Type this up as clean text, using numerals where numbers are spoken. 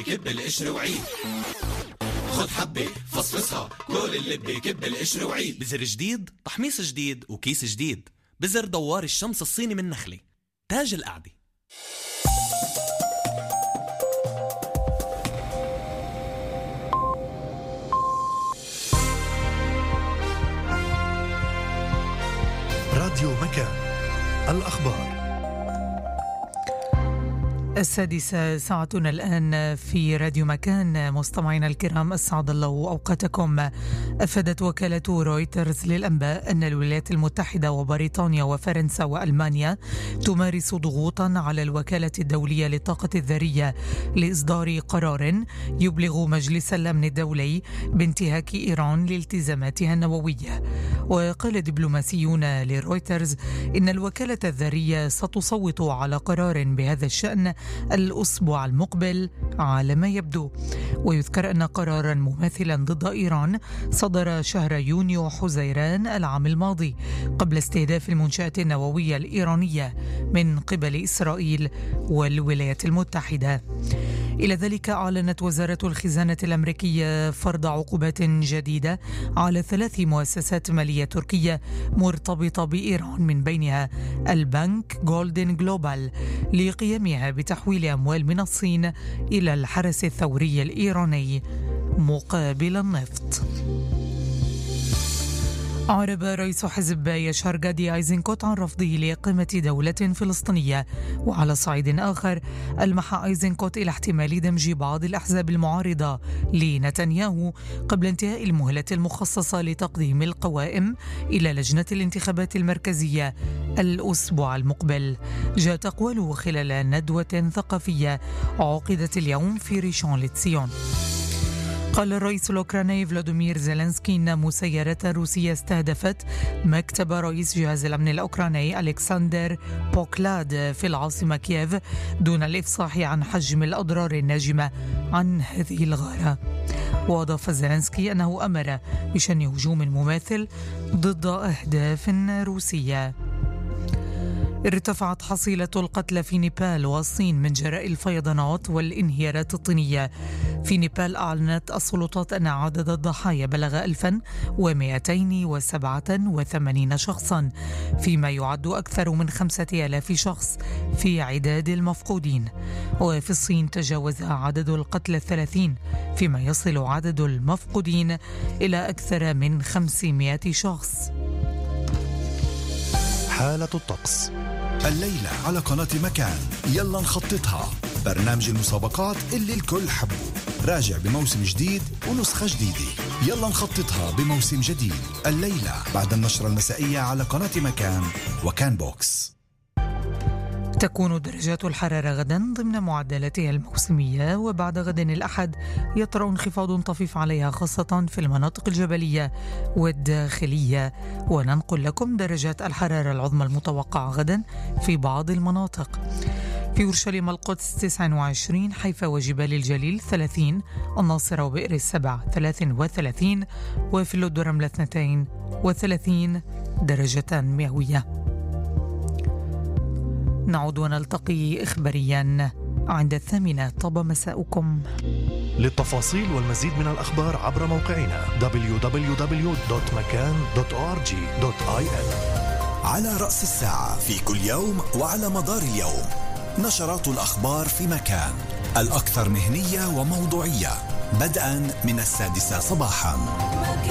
كب القشر وعيد. خد حبة فصفصها، كل اللي كب القشر وعيد. بزر جديد، تحميص جديد، وكيس جديد. بزر دوار الشمس الصيني من نخلة، تاج القعدة. راديو مكان، الأخبار. 6:00 ساعتنا الآن في راديو مكان. مستمعينا الكرام، أسعد الله أوقاتكم. أفادت وكالة رويترز للأنباء أن الولايات المتحدة وبريطانيا وفرنسا وألمانيا تمارس ضغوطا على الوكالة الدولية للطاقة الذرية لإصدار قرار يبلغ مجلس الأمن الدولي بانتهاك إيران لالتزاماتها النووية. وقال دبلوماسيون لرويترز إن الوكالة الذرية ستصوت على قرار بهذا الشأن الأسبوع المقبل على ما يبدو. ويذكر أن قرارا مماثلا ضد إيران صدر شهر يونيو حزيران العام الماضي قبل استهداف المنشآت النووية الإيرانية من قبل إسرائيل والولايات المتحدة. إلى ذلك أعلنت وزارة الخزانة الأمريكية فرض عقوبات جديدة على 3 مؤسسات مالية تركية مرتبطة بإيران، من بينها البنك جولدن جلوبال، لقيامها بتحويل أموال من الصين إلى الحرس الثوري الإيراني مقابل النفط. أعرب رئيس حزب يشار غادي أيزنكوت عن رفضه لإقامة دولة فلسطينية. وعلى صعيد آخر، ألمح أيزنكوت إلى احتمال دمج بعض الأحزاب المعارضة لنتنياهو قبل انتهاء المهلة المخصصة لتقديم القوائم إلى لجنة الانتخابات المركزية الأسبوع المقبل. جاءت أقواله خلال ندوة ثقافية عقدت اليوم في ريشون لتسيون. قال الرئيس الأوكراني فلاديمير زيلينسكي إن مسيرة روسية استهدفت مكتب رئيس جهاز الأمن الأوكراني ألكسندر بوكلاد في العاصمة كييف دون الإفصاح عن حجم الأضرار الناجمة عن هذه الغارة. وأضاف زيلينسكي أنه أمر بشن هجوم مماثل ضد أهداف روسية. ارتفعت حصيلة القتلى في نيبال والصين من جراء الفيضانات والانهيارات الطينية. في نيبال أعلنت السلطات أن عدد الضحايا بلغ 1287 شخصا، فيما يعد أكثر من 5000 شخص في عداد المفقودين. وفي الصين تجاوز عدد القتلى 30، فيما يصل عدد المفقودين إلى أكثر من 500 شخص. حالة الطقس الليلة على قناة مكان. يلا نخططها، برنامج المسابقات اللي الكل حبه، راجع بموسم جديد ونسخة جديدة. يلا نخططها بموسم جديد الليلة بعد النشرة المسائية على قناة مكان وكان بوكس. تكون درجات الحرارة غدا ضمن معدلاتها الموسمية، وبعد غد الأحد يطرأ انخفاض طفيف عليها خاصة في المناطق الجبلية والداخلية. وننقل لكم درجات الحرارة العظمى المتوقعة غدا في بعض المناطق: في أورشليم القدس 29، حيفا وجبال الجليل 30، الناصرة وبئر السبع 33، وفي اللد ورملة 32 درجة مئوية. نعود ونلتقي إخباريا عند 8. طاب مساؤكم. للتفاصيل والمزيد من الأخبار عبر موقعنا www.makan.org.il. على رأس الساعة في كل يوم وعلى مدار اليوم نشرات الأخبار في مكان، الأكثر مهنية وموضوعية، بدءا من 6:00 صباحا.